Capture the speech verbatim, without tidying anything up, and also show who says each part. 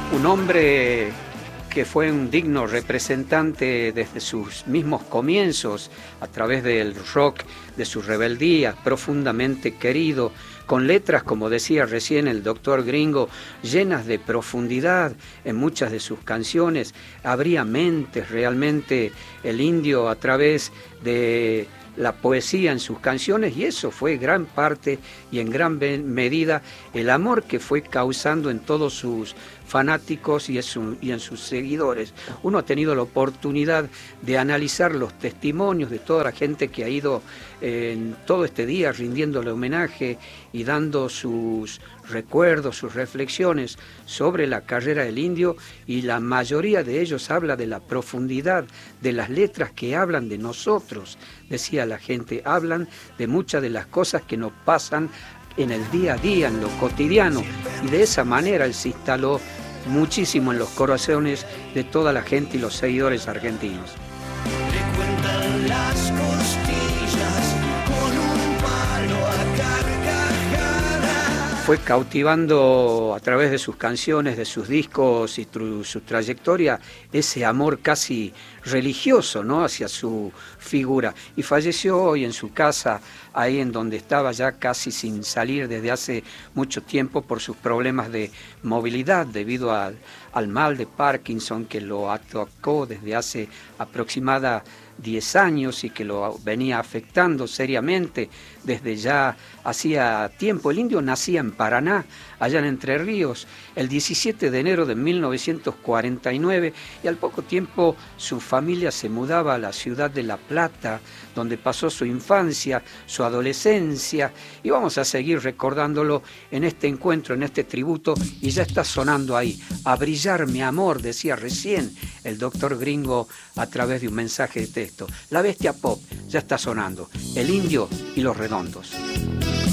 Speaker 1: Un hombre que fue un digno representante desde sus mismos comienzos, a través del rock, de su rebeldía, profundamente querido, con letras, como decía recién el doctor Gringo, llenas de profundidad en muchas de sus canciones. Abría mentes realmente el indio a través de la poesía en sus canciones, y eso fue gran parte y en gran medida el amor que fue causando en todos sus fanáticos y en, su, y en sus seguidores. Uno ha tenido la oportunidad de analizar los testimonios de toda la gente que ha ido eh, en todo este día rindiéndole homenaje y dando sus recuerdos, sus reflexiones sobre la carrera del indio, y la mayoría de ellos habla de la profundidad de las letras que hablan de nosotros, decía la gente, hablan de muchas de las cosas que nos pasan en el día a día, en lo cotidiano, y de esa manera él se instaló muchísimo en los corazones de toda la gente y los seguidores argentinos.
Speaker 2: Le cuentan las costillas con un palo a carcajadas.
Speaker 1: Fue cautivando a través de sus canciones, de sus discos y tru, su trayectoria, ese amor casi religioso, ¿no?, hacia su figura, y falleció hoy en su casa, ahí en donde estaba ya casi sin salir desde hace mucho tiempo por sus problemas de movilidad debido al, al mal de Parkinson que lo atacó desde hace aproximadamente diez años y que lo venía afectando seriamente desde ya hacía tiempo. El indio nacía en Paraná, allá en Entre Ríos, el diecisiete de enero de mil novecientos cuarenta y nueve, y al poco tiempo su familia se mudaba a la ciudad de La Plata, donde pasó su infancia, su adolescencia, y vamos a seguir recordándolo en este encuentro, en este tributo, y ya está sonando ahí, A brillar mi amor, decía recién el doctor Gringo a través de un mensaje de texto. La bestia pop ya está sonando, el indio y los redondos.